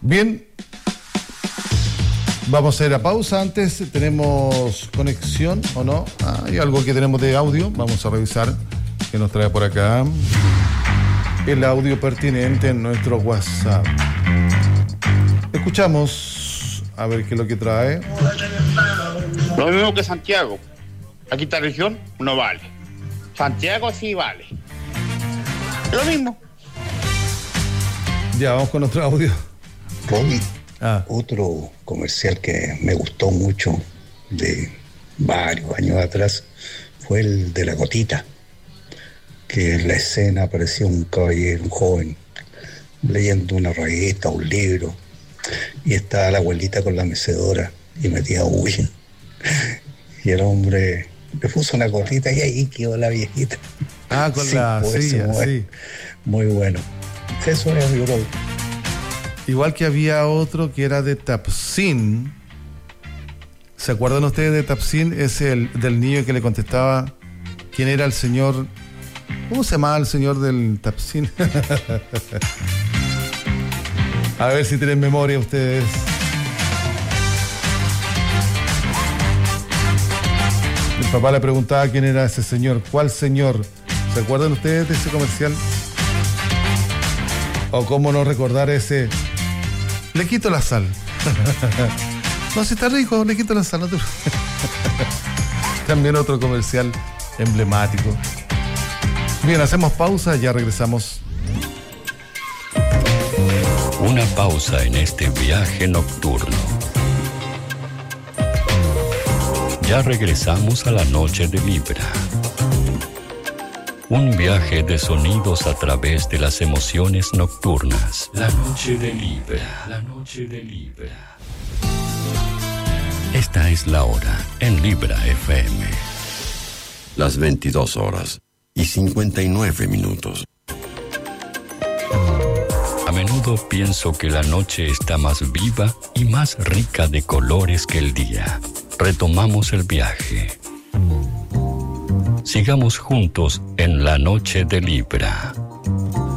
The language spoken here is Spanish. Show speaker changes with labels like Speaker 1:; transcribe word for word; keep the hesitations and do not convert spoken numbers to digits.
Speaker 1: Bien, vamos a ir a pausa. Antes tenemos conexión o no. Ah, hay algo que tenemos de audio. Vamos a revisar qué nos trae por acá. El audio pertinente en nuestro WhatsApp. Escuchamos a ver qué es lo que trae.
Speaker 2: Lo mismo que Santiago. Aquí esta región no vale. Santiago sí vale. Es lo mismo.
Speaker 1: Ya, vamos con otro audio.
Speaker 3: Robbie,
Speaker 1: ah.
Speaker 3: otro comercial que me gustó mucho de varios años atrás fue el de la gotita, que en la escena aparecía un caballero, un joven, leyendo una revista, un libro, y estaba la abuelita con la mecedora y metía bulla. Y el hombre le puso una gotita y ahí quedó la viejita.
Speaker 1: Ah, con sí, la silla,
Speaker 3: muy,
Speaker 1: sí.
Speaker 3: Muy bueno. Eso es mi brother.
Speaker 1: Igual que había otro que era de Tapsin. ¿Se acuerdan ustedes de Tapsin? Es el del niño que le contestaba quién era el señor. ¿Cómo se llamaba el señor del Tapsin? A ver si tienen memoria ustedes. El papá le preguntaba quién era ese señor. ¿Cuál señor? ¿Se acuerdan ustedes de ese comercial? O cómo no recordar ese... Le quito la sal. No, si está rico, le quito la sal. No te... También otro comercial emblemático. Bien, hacemos pausa, ya regresamos.
Speaker 4: Una pausa en este viaje nocturno. Ya regresamos a la noche de Libra. Un viaje de sonidos a través de las emociones nocturnas. La noche de Libra. La noche de Libra. Esta es la hora en Libra F M.
Speaker 5: Las veintidós horas y cincuenta y nueve minutos.
Speaker 4: A menudo pienso que la noche está más viva y más rica de colores que el día. Retomamos el viaje. Sigamos juntos en la noche de Libra.